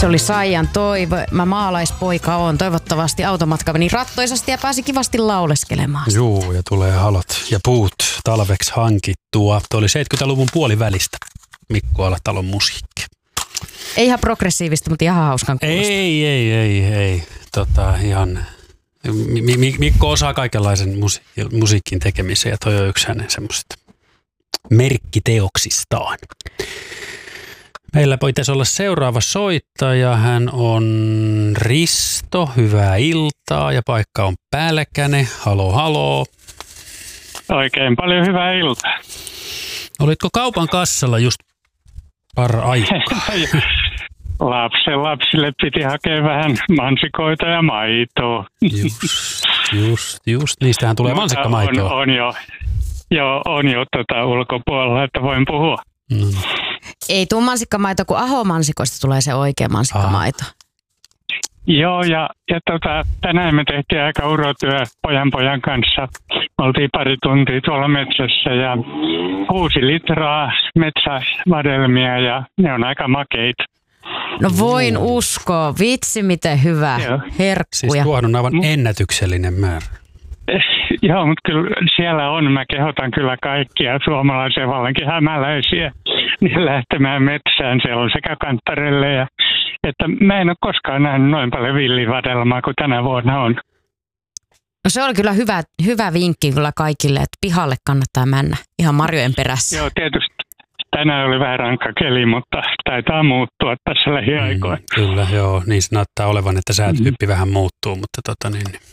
Se oli Saijan toive. Mä maalaispoika oon. Toivottavasti automatka meni rattoisasti ja pääsi kivasti lauleskelemaan. Juu, ja tulee halot ja puut talveksi hankittua. Tuo oli 70-luvun puolivälistä Mikko Alatalon musiikki. Ei ihan progressiivista, mutta ihan hauskan kuulosta. Ei. Ihan... Mikko osaa kaikenlaisen musiikin tekemisen ja toi on yksi hänen semmoisista merkkiteoksistaan. Meillä pitäisi olla seuraava soittaja. Hän on Risto. Hyvää iltaa ja paikka on Pälkäne. Haloo. Oikein paljon hyvää iltaa. Olitko kaupan kassalla just aikaa? Lapsille piti hakea vähän mansikoita ja maitoa. Just. Niistähän tulee mansikkamaitoa. On jo ulkopuolella, että voin puhua. Ei tule mansikkamaito, kun Aho-mansikoista tulee se oikea mansikkamaito. Joo, ja tänään me tehtiin aika urotyö pojan kanssa. Me oltiin pari tuntia tuolla metsässä ja 6 litraa metsävadelmia ja ne on aika makeita. No voin uskoa. Vitsi, miten hyvä. Herkkuja. Siis tuohon on aivan ennätyksellinen määrä. Joo, mutta kyllä siellä on. Mä kehotan kyllä kaikkia suomalaisia, vallankin hämäläisiä, niin lähtemään metsään. Siellä on sekä kanttarelle että mä en ole koskaan nähnyt noin paljon villivadelmaa kuin tänä vuonna on. No se on kyllä hyvä vinkki kyllä kaikille, että pihalle kannattaa mennä ihan marjojen perässä. Joo, tietysti. Tänään oli vähän rankka keli, mutta taitaa muuttua tässä lähiaikoina. Kyllä, joo. Niin se näyttää olevan, että säätyyppi vähän muuttuu, mutta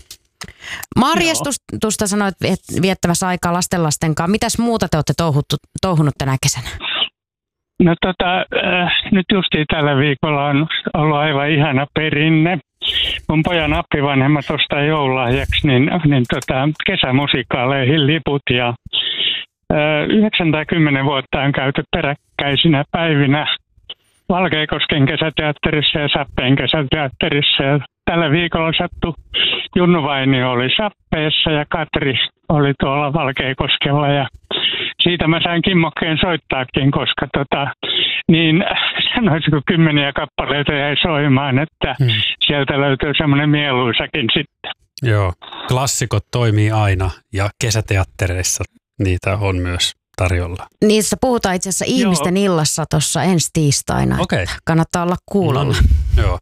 Marjastusta sanoit viettävässä aikaa lasten kanssa. Mitäs muuta te olette touhunut tänä kesänä? No nyt justiin tällä viikolla on ollut aivan ihana perinne. Mun pojan appivanhemmat ostaa joululahjaksi kesämusikaaleihin liput ja 9 tai 10 vuotta on käyty peräkkäisinä päivinä Valkeakosken kesäteatterissa ja Sappeen kesäteatterissa. Ja tällä viikolla sattui Junnu Vainio oli Sappeessa ja Katri oli tuolla Valkeakoskella. Ja siitä mä sain kimmokkeen soittaakin, koska sanoisiko 10 kappaleita jäi soimaan, että sieltä löytyy semmoinen mieluisakin sitten. Joo, klassikot toimii aina ja kesäteattereissa niitä on myös tarjolla. Niissä puhutaan itse asiassa ihmisten illassa tuossa ensi tiistaina. Okay. Kannattaa olla kuulolla. Joo.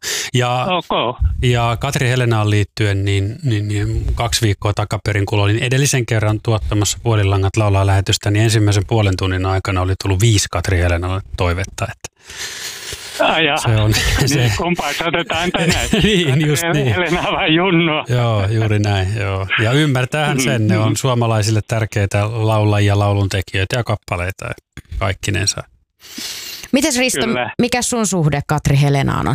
Ja Katri Helenaan liittyen, niin 2 viikkoa takaperin, kun olin edellisen kerran tuottamassa Vuodilangat laulaa -lähetystä, niin ensimmäisen puolen tunnin aikana oli tullut 5 Katri Helenalle toivetta. Että se on se. Kumpaa otetaan tänään? Niin, just niin. Helena vai Junnua? Joo, juuri näin. Joo. Ja ymmärtäähän sen, ne on suomalaisille tärkeitä laulajia, lauluntekijöitä ja kappaleita kaikkinensa. Mites Risto, mikä sun suhde Katri Helenaan on?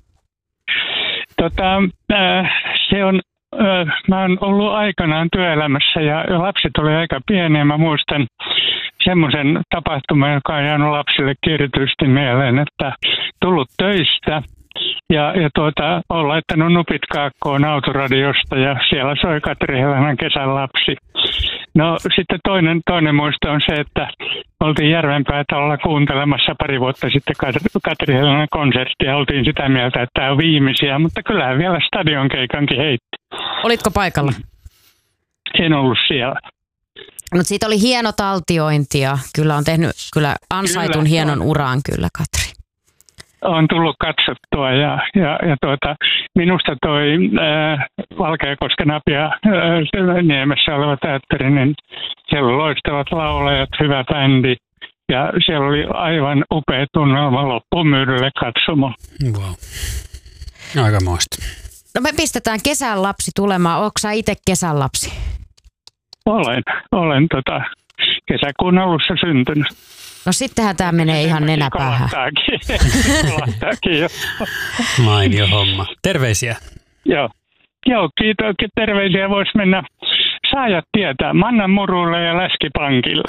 Se on, mä oon ollut aikanaan työelämässä ja lapset oli aika pieniä. Mä muistan semmoisen tapahtuman, joka on jäänyt lapsille erityisesti mieleen, että tullut töistä ja on laittanut nupit kaakkoon autoradiosta ja siellä soi Katri Helenan Kesän lapsi. No sitten toinen muisto on se, että oltiin Järvenpäätalolla kuuntelemassa pari vuotta sitten Katri Helenan konserttia. Oltiin sitä mieltä, että tämä on viimeisiä, mutta kyllähän vielä stadionkeikankin heitti. Olitko paikalla? En ollut siellä. No siitä oli hieno taltiointi ja kyllä on tehnyt ansaitun hienon uran kyllä Katri. On tullut katsottua ja minusta toi Valkeakosken Apia Niemessä oleva teatteri, niin siellä oli loistavat laulajat, hyvä bändi ja siellä oli aivan upea tunnelma loppumyydylle katsomo. Wow. Aikamoista. No me pistetään Kesän lapsi tulemaan. Ootko sä itse kesän lapsi? Olen kesäkuun alussa syntynyt. No sittenhän tämä menee ihan nenäpäähän. Kolahtaakin jo. Mainio homma. Terveisiä. Joo, kiitos. Terveisiä voisi mennä. Saajat tietää. Mannan murulle ja läskipankille.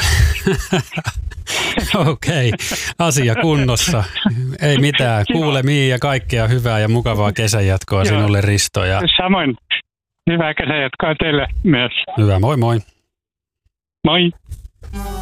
Okei, asia kunnossa. Ei mitään. Kuulemiin ja kaikkea hyvää ja mukavaa kesänjatkoa sinulle, Risto. Ja... Samoin. Hyvää kesänjatkoa teille myös. Hyvä, moi moi. Moi.